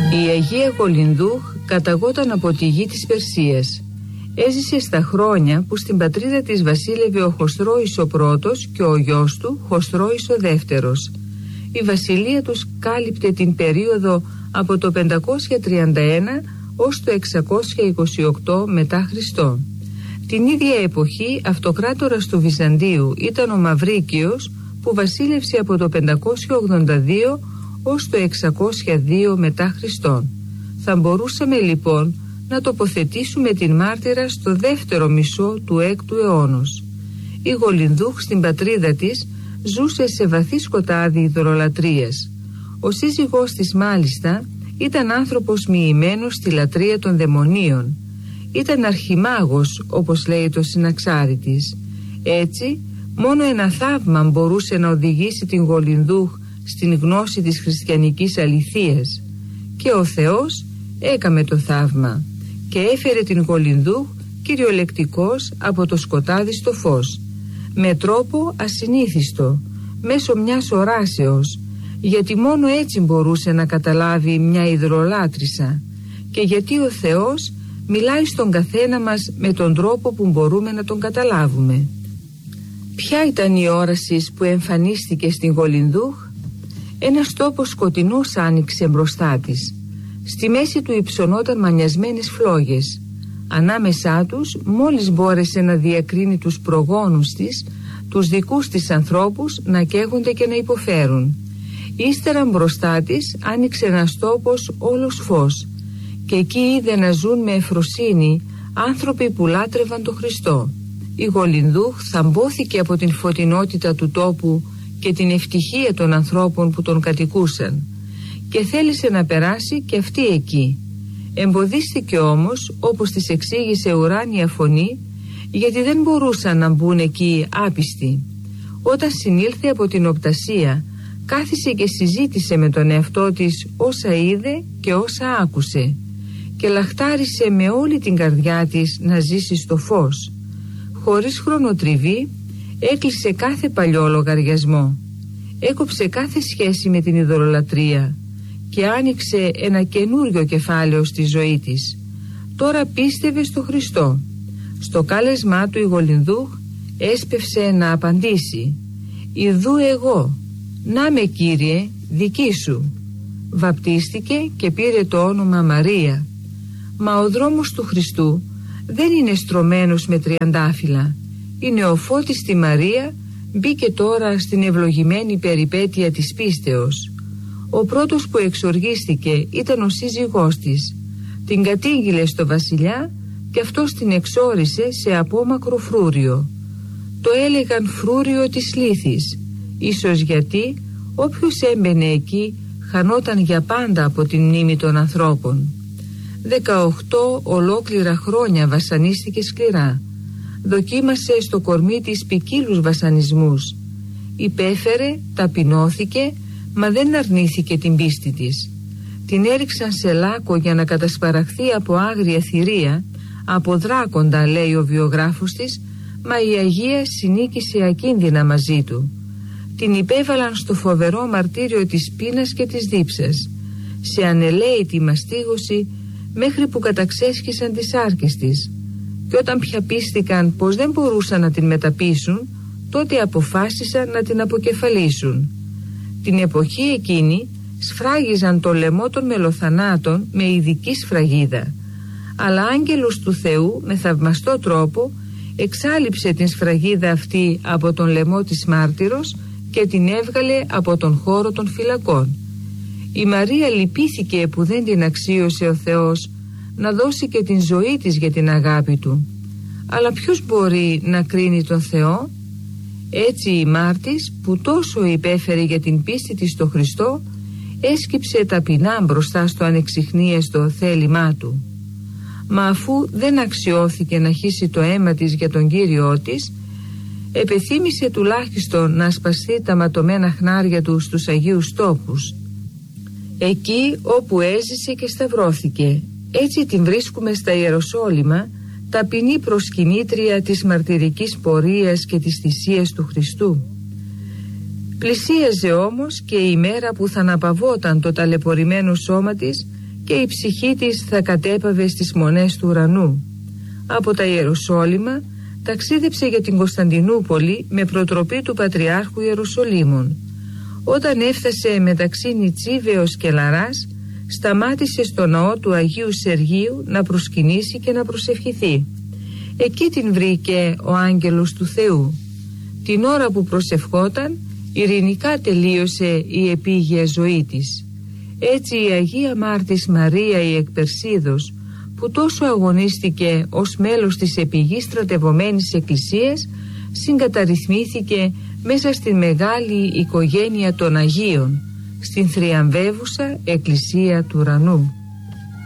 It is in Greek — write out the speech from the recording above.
Η Αγία Κολυνδούχ καταγόταν από τη γη της Περσίας. Έζησε στα χρόνια που στην πατρίδα της βασίλευε ο Χοσρόης ο πρώτος και ο γιος του Χοσρόης ο δεύτερος. Η βασιλεία τους κάλυπτε την περίοδο από το 531 ως το 628 μετά Χριστό. Την ίδια εποχή αυτοκράτορας του Βυζαντίου ήταν ο Μαυρίκιος, που βασίλευσε από το 582 ως το 602 μετά Χριστόν. Θα μπορούσαμε λοιπόν να τοποθετήσουμε την μάρτυρα στο δεύτερο μισό του 6ου αιώνος. Η Κολυνδούχ στην πατρίδα της ζούσε σε βαθύ σκοτάδι ειδωλολατρίας. Ο σύζυγός της μάλιστα ήταν άνθρωπος μοιημένος στη λατρεία των δαιμονίων. Ήταν αρχιμάγος, όπως λέει το συναξάρι της. Έτσι, μόνο ένα θαύμα μπορούσε να οδηγήσει την Κολυνδούχ στην γνώση της χριστιανικής αληθείας. Και ο Θεός έκαμε το θαύμα και έφερε την Κολυνδούχ κυριολεκτικώς από το σκοτάδι στο φως, με τρόπο ασυνήθιστο, μέσω μιας οράσεως, γιατί μόνο έτσι μπορούσε να καταλάβει μια ειδωλολάτρησα, και γιατί ο Θεός μιλάει στον καθένα μας με τον τρόπο που μπορούμε να τον καταλάβουμε. Ποια ήταν η όραση που εμφανίστηκε στην Κολυνδούχ? Ένας τόπος σκοτεινός άνοιξε μπροστά της. Στη μέση του υψωνόταν μανιασμένες φλόγες. Ανάμεσά τους μόλις μπόρεσε να διακρίνει τους προγόνους της, τους δικούς της ανθρώπους να καίγονται και να υποφέρουν. Ύστερα μπροστά της άνοιξε ένας τόπος όλος φως, και εκεί είδε να ζουν με ευφροσύνη άνθρωποι που λάτρευαν τον Χριστό. Η Κολυνδούχ θαμπόθηκε από την φωτεινότητα του τόπου και την ευτυχία των ανθρώπων που τον κατοικούσαν, και θέλησε να περάσει και αυτή εκεί. Εμποδίστηκε όμως, όπως της εξήγησε ουράνια φωνή, γιατί δεν μπορούσαν να μπουν εκεί άπιστοι. Όταν συνήλθε από την οπτασία, κάθισε και συζήτησε με τον εαυτό της όσα είδε και όσα άκουσε, και λαχτάρισε με όλη την καρδιά της να ζήσει στο φως. Χωρίς χρονοτριβή έκλεισε κάθε παλιό λογαριασμό, έκοψε κάθε σχέση με την ειδωλολατρία και άνοιξε ένα καινούριο κεφάλαιο στη ζωή της. Τώρα πίστευε στο Χριστό. Στο κάλεσμά του η Κολυνδούχ έσπευσε να απαντήσει: «Ιδού εγώ, να με Κύριε, δική σου». Βαπτίστηκε και πήρε το όνομα Μαρία. Μα ο δρόμος του Χριστού δεν είναι στρωμένος με τριαντάφυλλα. Η νεοφώτιστη Μαρία μπήκε τώρα στην ευλογημένη περιπέτεια της πίστεως. Ο πρώτος που εξοργίστηκε ήταν ο σύζυγός της. Την κατήγγειλε στο βασιλιά και αυτός την εξόρισε σε απόμακρο φρούριο. Το έλεγαν φρούριο της λύθης, ίσως γιατί όποιος έμπαινε εκεί χανόταν για πάντα από την μνήμη των ανθρώπων. 18 ολόκληρα χρόνια βασανίστηκε σκληρά. Δοκίμασε στο κορμί της ποικίλους βασανισμούς. Υπέφερε, ταπεινώθηκε, μα δεν αρνήθηκε την πίστη της. Την έριξαν σε λάκκο για να κατασπαραχθεί από άγρια θηρία, από δράκοντα, λέει ο βιογράφος της, μα η Αγία συνήκησε ακίνδυνα μαζί του. Την υπέβαλαν στο φοβερό μαρτύριο της πείνας και της δίψας, σε ανελαίητη μαστίγωση, μέχρι που καταξέσχισαν τις άρκες της, και όταν πια πίστηκαν πως δεν μπορούσαν να την μεταπείσουν, τότε αποφάσισαν να την αποκεφαλίσουν. Την εποχή εκείνη σφράγιζαν το λαιμό των μελοθανάτων με ειδική σφραγίδα, αλλά άγγελος του Θεού με θαυμαστό τρόπο εξάλειψε την σφραγίδα αυτή από τον λαιμό της μάρτυρος και την έβγαλε από τον χώρο των φυλακών. Η Μαρία λυπήθηκε που δεν την αξίωσε ο Θεός να δώσει και την ζωή της για την αγάπη του. Αλλά ποιος μπορεί να κρίνει τον Θεό? Έτσι η μάρτης, που τόσο υπέφερε για την πίστη της στο Χριστό, έσκυψε ταπεινά μπροστά στο ανεξιχνίαστο θέλημά του. Μα αφού δεν αξιώθηκε να χύσει το αίμα της για τον Κύριό της, επεθύμησε τουλάχιστον να ασπαστεί τα ματωμένα χνάρια του στους Αγίους Τόπους, εκεί όπου έζησε και σταυρώθηκε. Έτσι την βρίσκουμε στα Ιεροσόλυμα, ταπεινή προσκυνήτρια της μαρτυρικής πορείας και της θυσίας του Χριστού. Πλησίαζε όμως και η μέρα που θα αναπαυόταν το ταλαιπωρημένο σώμα της και η ψυχή της θα κατέπαβε στις μονές του ουρανού. Από τα Ιεροσόλυμα ταξίδεψε για την Κωνσταντινούπολη με προτροπή του Πατριάρχου Ιεροσολύμων. Όταν έφτασε μεταξύ Νιτσίβεως και Λαράς, σταμάτησε στο ναό του Αγίου Σεργίου να προσκυνήσει και να προσευχηθεί. Εκεί την βρήκε ο άγγελος του Θεού. Την ώρα που προσευχόταν, ειρηνικά τελείωσε η επίγεια ζωή της. Έτσι η Αγία Μάρτης Μαρία η Εκπερσίδος, που τόσο αγωνίστηκε ως μέλος της επιγής στρατευωμένης εκκλησίας, συγκαταρρυθμίθηκε μέσα στην μεγάλη οικογένεια των Αγίων, στην θριαμβεύουσα Εκκλησία του Ουρανού.